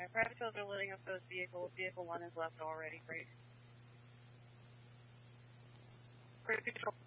Alright, private sales are loading up those vehicles. Vehicle 1 is left already. Great. Great control.